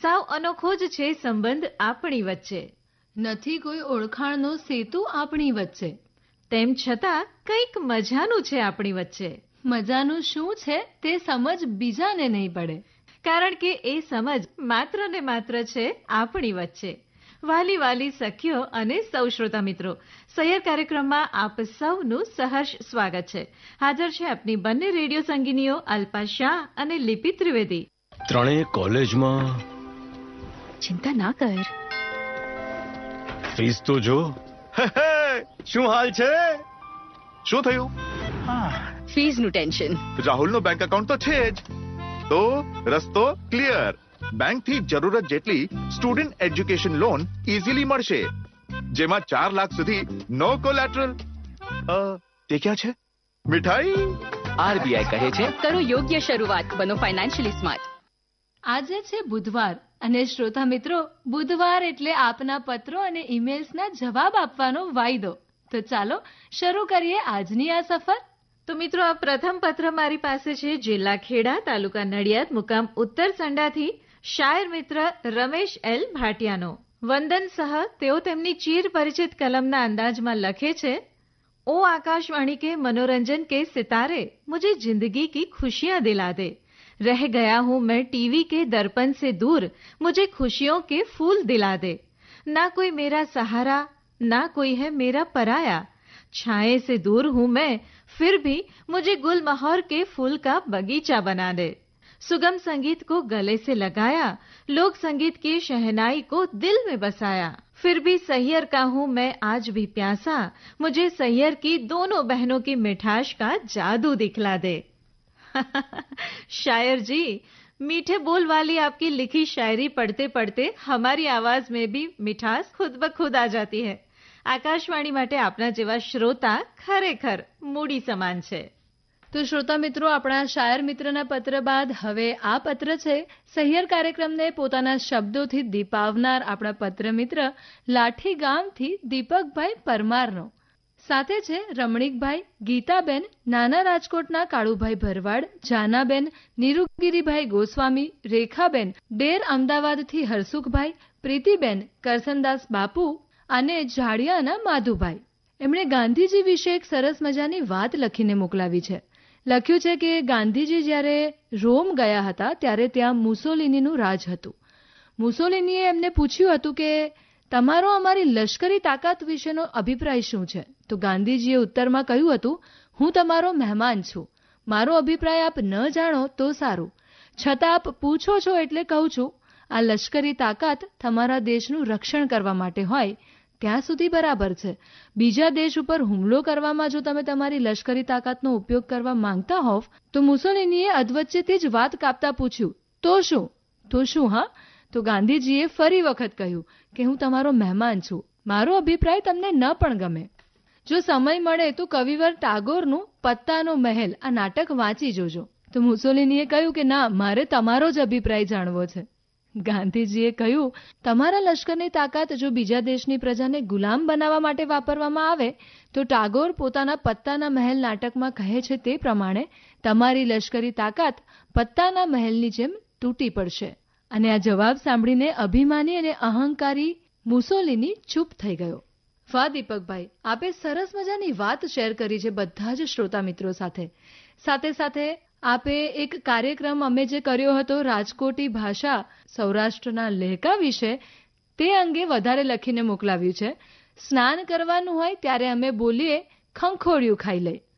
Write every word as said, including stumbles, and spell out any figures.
સાવ અનોખો જ છે સંબંધ આપણી વચ્ચે. નથી કોઈ ઓળખાણનો સેતુ આપણી વચ્ચે. તેમ છતાં કંઈક મજાનું છે આપણી વચ્ચે. મજાનું શું છે તે સમજ બીજાને નહીં પડે, કારણ કે એ સમજ માત્ર ને માત્ર છે આપણી વચ્ચે. વાલી વાલી સખીઓ અને સૌ શ્રોતા મિત્રો, સૈયર કાર્યક્રમમાં આપ સૌનું સહર્ષ સ્વાગત છે. હાજર છે આપની બંને રેડિયો સંગીનીઓ અલ્પા શાહ અને લિપિ ત્રિવેદી. ત્રણેય કોલેજમાં. ચિંતા ના કર. ફીસ તો જો. શું હાલ છે? શું થયું? ફીસનું ટેન્શન. રાહુલનો બેંક એકાઉન્ટ તો છે જ, તો રસ્તો ક્લિયર. બેંકથી જરૂરત જેટલી સ્ટુડન્ટ એજ્યુકેશન લોન ઇઝીલી મળશે, જેમાં ચાર લાખ સુધી નો કોલેટરલ. તે ક્યાં છે? મીઠાઈ. આરબીઆઈ કહે છે, કરો યોગ્ય શરૂઆત, બનો ફાઇનાન્શિયલી સ્માર્ટ. આજે છે બુધવાર અને શ્રોતા મિત્રો, બુધવાર એટલે આપના પત્રો અને ઈમેલ્સના જવાબ આપવાનો વાયદો. તો ચાલો શરૂ કરીએ આજની આ સફર. તો મિત્રો, આ પ્રથમ પત્ર મારી પાસે છે જિલ્લા ખેડા, તાલુકા નડિયાદ, મુકામ ઉત્તર સંડાથી શાયર મિત્ર રમેશ એલ ભાટિયાનો. વંદન સહ તેઓ તેમની ચીર પરિચિત કલમના અંદાજમાં લખે છે, ओ आकाशवाणी के मनोरंजन के सितारे मुझे जिंदगी की खुशियां दिला दे. रह गया हूं मैं टीवी के दर्पण से दूर, मुझे खुशियों के फूल दिला दे. ना कोई मेरा सहारा, ना कोई है मेरा पराया. छाए से दूर हूं मैं, फिर भी मुझे गुलमोहर के फूल का बगीचा बना दे. सुगम संगीत को गले से लगाया, लोक संगीत की शहनाई को दिल में बसाया. फिर भी सैयर का हूं मैं आज भी प्यासा, मुझे सैयर की दोनों बहनों की मिठास का जादू दिखला दे. शायर जी, मीठे बोल वाली आपकी लिखी शायरी पढ़ते पढ़ते हमारी आवाज में भी मिठास खुद ब खुद आ जाती है. આકાશવાણી માટે આપના જેવા શ્રોતા ખરેખર મૂડી સમાન છે. તો શ્રોતા મિત્રો, આપણા શાયર મિત્રના પત્ર બાદ હવે આ પત્ર છે સહિયર કાર્યક્રમને પોતાના શબ્દોથી દીપાવનાર આપણા પત્ર મિત્ર લાઠી ગામથી દીપકભાઈ પરમારનો. સાથે છે રમણીકભાઈ, ગીતાબેન, નાના રાજકોટના કાળુભાઈ ભરવાડ, જાનાબેન, નીરુગીરીભાઈ ગોસ્વામી, રેખાબેન, ડેર અમદાવાદથી હરસુખભાઈ, પ્રીતિબેન, કરસનદાસ બાપુ અને ઝાડિયાના માધુભાઈ. એમણે ગાંધીજી વિશે એક સરસ મજાની વાત લખીને મોકલાવી છે. લખ્યું છે કે ગાંધીજી જ્યારે રોમ ગયા હતા ત્યારે ત્યાં મુસોલિનીનું રાજ હતું. મુસોલિનીએ એમને પૂછ્યું હતું કે તમારો અમારી લશ્કરી તાકાત વિશેનો અભિપ્રાય શું છે? તો ગાંધીજીએ ઉત્તરમાં કહ્યું હતું, હું તમારો મહેમાન છું, મારો અભિપ્રાય આપ ન જાણો તો સારું, છતાં આપ પૂછો છો એટલે કહું છું. આ લશ્કરી તાકાત તમારા દેશનું રક્ષણ કરવા માટે હોય ત્યાં સુધી બરાબર છે. બીજા દેશ ઉપર હુમલો કરવામાં જો તમે તમારી લશ્કરી તાકાતનો ઉપયોગ કરવા માંગતા હોવ તો મુસોલિનીએ અધવચ્ચેથી જ વાત કાપતા પૂછ્યું, તો શું? તો શું? હા. તો ગાંધીજીએ ફરી વખત કહ્યું કે હું તમારો મહેમાન છું, મારો અભિપ્રાય તમને ન પણ ગમે. જો સમય મળે તો કવિવર ટાગોરનું પત્તાનો મહેલ આ નાટક વાંચી જોજો. તો મુસોલિનીએ કહ્યું કે ના, મારે તમારો જ અભિપ્રાય જાણવો છે. ગાંધીજીએ કહ્યું, તમારા લશ્કરની તાકાત જો બીજા દેશની પ્રજાને ગુલામ બનાવવા માટે વાપરવામાં આવે તો ટાગોર પોતાના પત્તાના મહેલ નાટકમાં કહે છે તે પ્રમાણે તમારી લશ્કરી તાકાત પત્તાના મહેલની જેમ તૂટી પડશે. અને આ જવાબ સાંભળીને અભિમાની અને અહંકારી મુસોલિની ચૂપ થઈ ગયો. વાહ દીપકભાઈ, આપે સરસ મજાની વાત શેર કરી છે બધા જ શ્રોતા મિત્રો સાથે. સાથે સાથે આપે એક કાર્યક્રમ અમે જે કર્યો હતો રાજકોટી ભાષા સૌરાષ્ટ્રના લહેકા વિશે, તે અંગે વધારે લખીને મોકલાવ્યું છે. સ્નાન કરવાનું હોય ત્યારે અમે બોલીએ ખંખોળિયું ખાઈ લઈ.